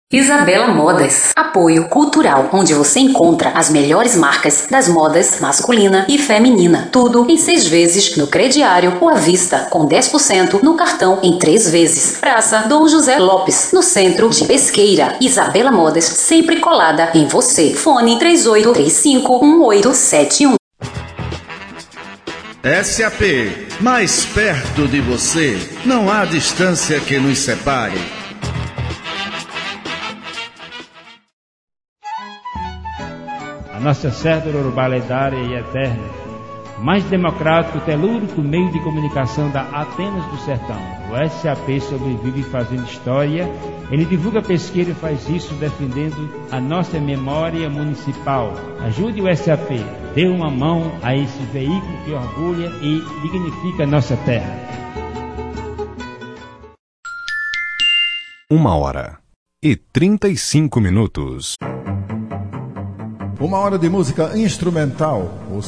Isabela Modas, apoio cultural, onde você encontra as melhores marcas das modas masculina e feminina. Tudo em 6 vezes no crediário ou à vista, com 10% no cartão em 3 vezes. Praça Dom José Lopes, no centro de Pesqueira. Isabela Modas, sempre colada em você. Fone 38351871. SAP, mais perto de você. Não há distância que nos separe. A nossa cédula urbana lendária e eterna, mais democrático, telúrico meio de comunicação da Atenas do Sertão. O SAP sobrevive fazendo história. Ele divulga Pesqueira e faz isso defendendo a nossa memória municipal. Ajude o SAP, dê uma mão a esse veículo que orgulha e dignifica a nossa terra. 1h35. 1 hora de música instrumental.